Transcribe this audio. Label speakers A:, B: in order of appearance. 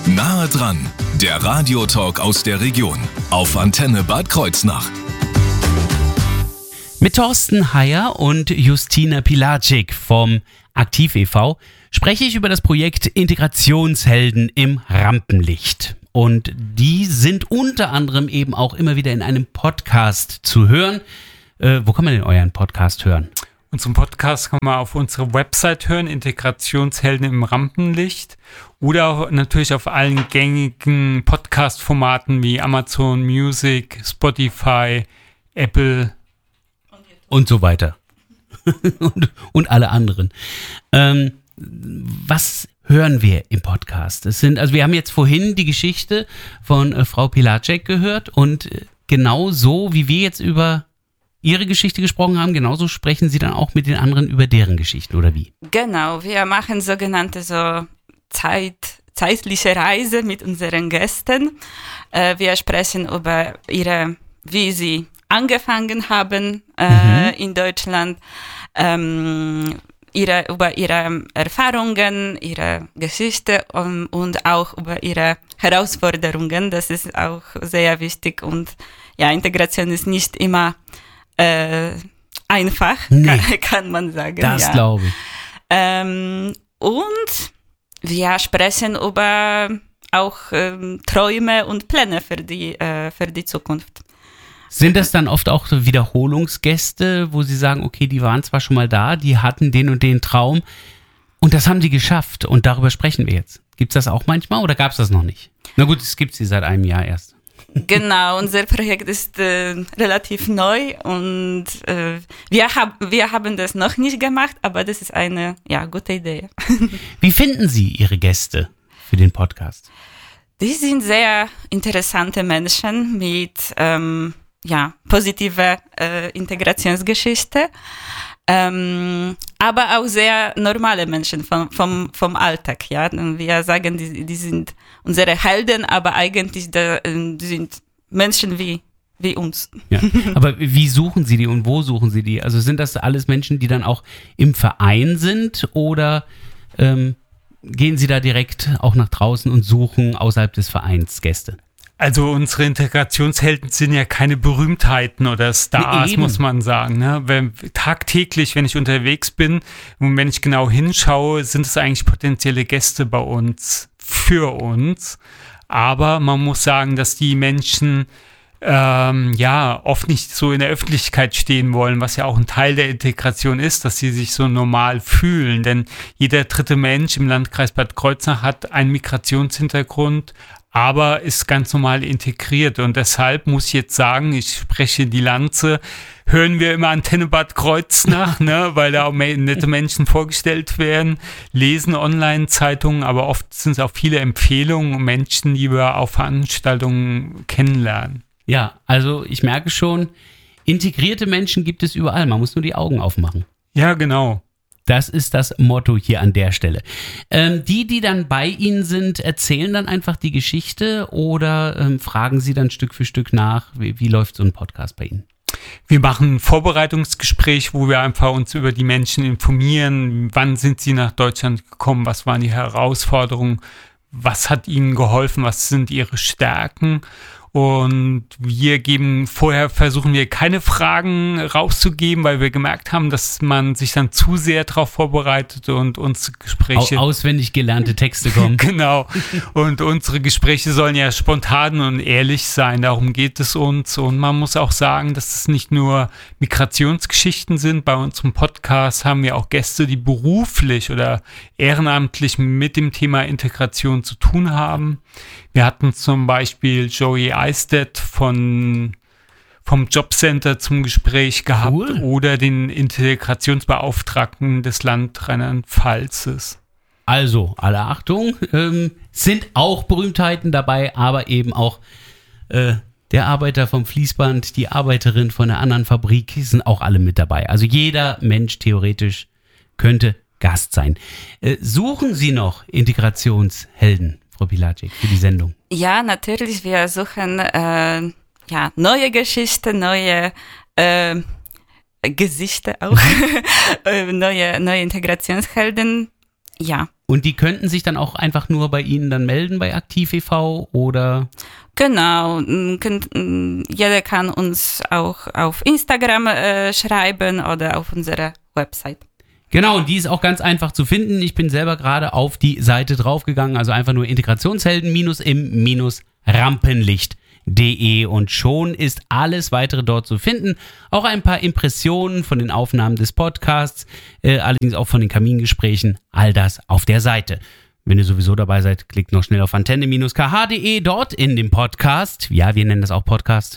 A: Nahe dran, der Radiotalk aus der Region auf Antenne Bad Kreuznach.
B: Mit Thorsten Heyer und Justina Pilacic vom Aktiv e.V. spreche ich über das Projekt Integrationshelden im Rampenlicht. Und die sind unter anderem eben auch immer wieder in einem Podcast zu hören. Wo kann man denn euren Podcast hören?
C: Unseren Podcast kann man auf unserer Website hören, Integrationshelden im Rampenlicht. Oder auch natürlich auf allen gängigen Podcast-Formaten wie Amazon Music, Spotify, Apple
B: und so weiter. und alle anderen. Was hören wir im Podcast? Wir haben jetzt vorhin die Geschichte von Frau Pilacic gehört und genau so, wie wir jetzt über Ihre Geschichte gesprochen haben, genauso sprechen Sie dann auch mit den anderen über deren Geschichten, oder wie?
D: Genau, wir machen sogenannte zeitliche Reise mit unseren Gästen. Wir sprechen über wie sie angefangen haben in Deutschland, über ihre Erfahrungen, ihre Geschichte und auch über ihre Herausforderungen. Das ist auch sehr wichtig und ja, Integration ist nicht immer einfach, kann man sagen.
B: Das glaube ich.
D: Und wir sprechen über auch Träume und Pläne für die Zukunft.
B: Sind das dann oft auch so Wiederholungsgäste, wo Sie sagen, okay, die waren zwar schon mal da, die hatten den und den Traum und das haben sie geschafft und darüber sprechen wir jetzt. Gibt es das auch manchmal oder gab es das noch nicht? Na gut, es gibt sie seit einem Jahr erst.
D: Genau, unser Projekt ist relativ neu und wir haben das noch nicht gemacht, aber das ist eine gute Idee.
B: Wie finden Sie Ihre Gäste für den Podcast?
D: Die sind sehr interessante Menschen mit positive Integrationsgeschichte, aber auch sehr normale Menschen vom Alltag. Ja? Wir sagen, die sind unsere Helden, aber eigentlich die sind Menschen wie uns.
B: Ja. Aber wie suchen Sie die und wo suchen Sie die? Also sind das alles Menschen, die dann auch im Verein sind oder gehen Sie da direkt auch nach draußen und suchen außerhalb des Vereins Gäste?
C: Also unsere Integrationshelden sind ja keine Berühmtheiten oder Stars, muss man sagen. Ne? Tagtäglich, wenn ich unterwegs bin und wenn ich genau hinschaue, sind es eigentlich potenzielle Gäste bei uns, für uns. Aber man muss sagen, dass die Menschen oft nicht so in der Öffentlichkeit stehen wollen, was ja auch ein Teil der Integration ist, dass sie sich so normal fühlen. Denn jeder dritte Mensch im Landkreis Bad Kreuznach hat einen Migrationshintergrund, aber ist ganz normal integriert. Und deshalb muss ich jetzt sagen, ich spreche die Lanze, hören wir immer Antenne Bad Kreuznach, ne, weil da auch nette Menschen vorgestellt werden, lesen Online-Zeitungen, aber oft sind es auch viele Empfehlungen und Menschen, die wir auf Veranstaltungen kennenlernen.
B: Ja, also ich merke schon, integrierte Menschen gibt es überall, man muss nur die Augen aufmachen.
C: Ja, genau.
B: Das ist das Motto hier an der Stelle. Die dann bei Ihnen sind, erzählen dann einfach die Geschichte oder fragen Sie dann Stück für Stück nach, wie läuft so ein Podcast bei Ihnen?
C: Wir machen ein Vorbereitungsgespräch, wo wir einfach uns über die Menschen informieren. Wann sind sie nach Deutschland gekommen? Was waren die Herausforderungen? Was hat ihnen geholfen? Was sind ihre Stärken? Und versuchen wir keine Fragen rauszugeben, weil wir gemerkt haben, dass man sich dann zu sehr darauf vorbereitet und unsere Gespräche...
B: Auswendig gelernte Texte kommen.
C: Genau. Und unsere Gespräche sollen ja spontan und ehrlich sein. Darum geht es uns. Und man muss auch sagen, dass es nicht nur Migrationsgeschichten sind. Bei unserem Podcast haben wir auch Gäste, die beruflich oder ehrenamtlich mit dem Thema Integration zu tun haben. Wir hatten zum Beispiel Joey Eistedt vom Jobcenter zum Gespräch gehabt. Cool. Oder den Integrationsbeauftragten des Land Rheinland-Pfalzes.
B: Also, alle Achtung, sind auch Berühmtheiten dabei, aber eben auch der Arbeiter vom Fließband, die Arbeiterin von einer anderen Fabrik, sind auch alle mit dabei. Also jeder Mensch theoretisch könnte Gast sein. Suchen Sie noch Integrationshelden, Frau Pilacic, für die Sendung?
D: Ja, natürlich. Wir suchen neue Geschichten, neue Gesichter auch, neue Integrationshelden. Ja.
B: Und die könnten sich dann auch einfach nur bei Ihnen dann melden bei Aktiv e.V. oder?
D: Genau, jeder kann uns auch auf Instagram schreiben oder auf unserer Website.
B: Genau, und die ist auch ganz einfach zu finden. Ich bin selber gerade auf die Seite draufgegangen, also einfach nur Integrationshelden-im-Rampenlicht.de und schon ist alles weitere dort zu finden. Auch ein paar Impressionen von den Aufnahmen des Podcasts, allerdings auch von den Kamingesprächen, all das auf der Seite. Wenn ihr sowieso dabei seid, klickt noch schnell auf antenne-kh.de, dort in dem Podcast. Ja, wir nennen das auch Podcast.